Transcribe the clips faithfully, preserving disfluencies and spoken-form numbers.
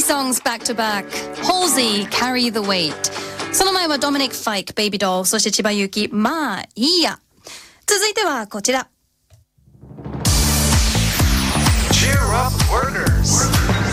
songs back to back. Halsey, Carry the Weight。その前はドミニク・ファイク、Baby Doll。そして千葉祐希、まあいいや。続いてはこちら。 Cheer up workers.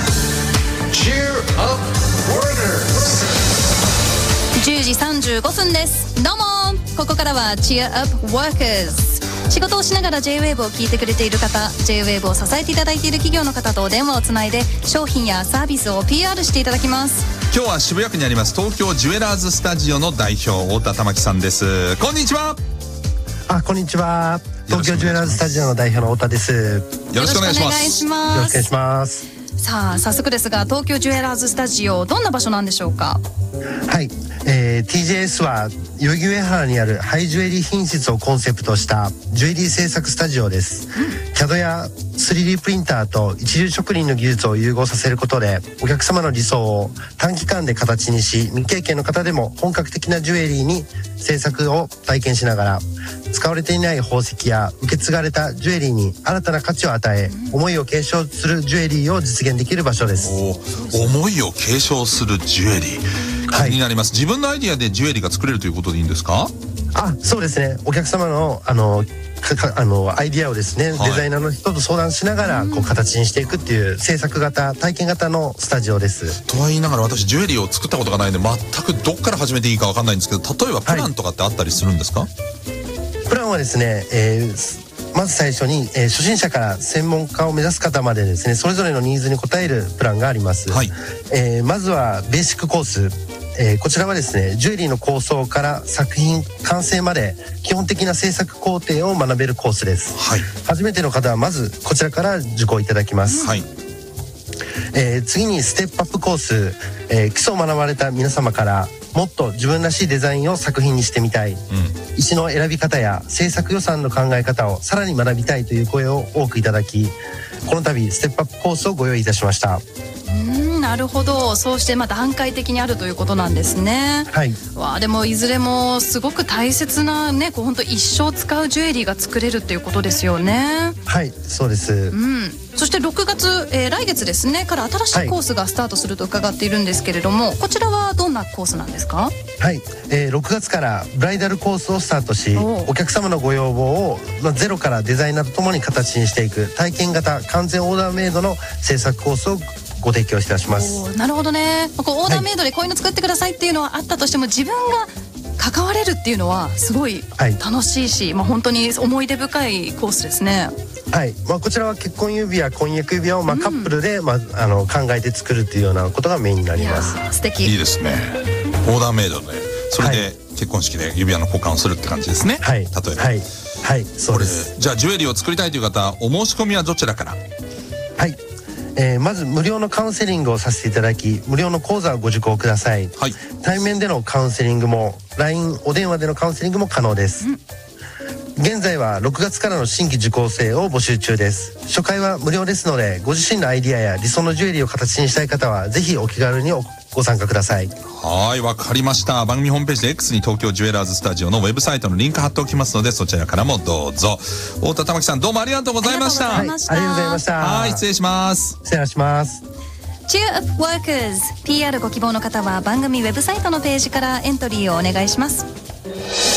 Cheer up workers. じゅうじさんじゅうごふんです。どうもここからは Cheer up workers。仕事をしながら J-ウェーブ を聞いてくれている方、 J-ウェーブ を支えていただいている企業の方とお電話をつないで商品やサービスを ピーアール していただきます。 今日は渋谷区にあります東京ジュエラーズスタジオの代表太田珠樹さんです。こんにちは。 あ、こんにちは。東京ジュエラーズスタジオの代表の太田です。 よろしくお願いします。 よろしくお願いします。 よろしくお願いします。 さあ早速ですが、東京ジュエラーズスタジオ、どんな場所なんでしょうか？ はい、えー、ティージェーエス は代々木上原にあるハイジュエリー品質をコンセプトしたジュエリー製作スタジオです。うん、キャド や スリーディー プリンターと一流職人の技術を融合させることで、お客様の理想を短期間で形にし、未経験の方でも本格的なジュエリーに製作を体験しながら、使われていない宝石や受け継がれたジュエリーに新たな価値を与え、思いを継承するジュエリーを実現できる場所です。 お思いを継承するジュエリー、気になります。はい、自分のアイディアでジュエリーが作れるということでいいんですか？ あ、そうですね。お客様のあのかかあのアイディアをですね、はい、デザイナーの人と相談しながらこう形にしていくっていう制作型体験型のスタジオです。 とは言いながら、私ジュエリーを作ったことがないので全くどっから始めていいか分かんないんですけど、例えばプランとかってあったりするんですか？はい、 プランはですね、えー、まず最初に、えー、初心者から専門家を目指す方までですね、それぞれのニーズに応えるプランがあります。はい、えー、まずはベーシックコース。えー、こちらはですね、ジュエリーの構想から作品完成まで基本的な制作工程を学べるコースです。はい、初めての方はまずこちらから受講いただきます。はい、えー、次にステップアップコース、えー、基礎を学ばれた皆様からもっと自分らしいデザインを作品にしてみたい、うん、石の選び方や制作予算の考え方をさらに学びたいという声を多くいただき、この度ステップアップコースをご用意いたしました。 うん、なるほど。そうしてまあ段階的にあるということなんですね。はい。わあ、でもいずれもすごく大切なね、こう本当一生使うジュエリーが作れるっていうことですよね。 はい、そうです。うん。 そしてろくがつ、えー、来月ですねから新しいコースがスタートすると伺っているんですけれども、はい、こちらはどんなコースなんですか？ はい、えー、ろくがつからブライダルコースをスタートし、お客様のご要望を、まあ、ゼロからデザイナーとともに形にしていく体験型完全オーダーメイドの制作コースをご提供いたします。 なるほどね。こうオーダーメイドでこういうの作ってくださいっていうのはあったとしても、自分が関われるっていうのはすごい楽しいし、はい、まあ、本当に思い出深いコースですね。 はい、まあ、こちらは結婚指輪婚約指輪をまあカップルで、まあ、あの考えて作るっていうようなことがメインになります。 いや素敵。 いいですね。オーダーメイドでそれで結婚式で指輪の交換をするって感じですね。はい、例えば、 はい、はい、そうです。 じゃあジュエリーを作りたいという方、お申し込みはどちらから？ はい、えー、まず無料のカウンセリングをさせていただき、無料の講座をご受講ください。はい、対面でのカウンセリングも ライン お電話でのカウンセリングも可能です。うん、現在はろくがつからの新規受講生を募集中です。初回は無料ですので、ご自身のアイディアや理想のジュエリーを形にしたい方はぜひお気軽にご参加ください。 はい、わかりました。番組ホームページで X に東京ジュエラーズスタジオのウェブサイトのリンク貼っておきますので、そちらからもどうぞ。太田珠樹さん、どうもありがとうございました。 はい、ありがとうございました。 はい、失礼します。 失礼します。 Cheer up workers。 ピーアール ご希望の方は番組ウェブサイトのページからエントリーをお願いします。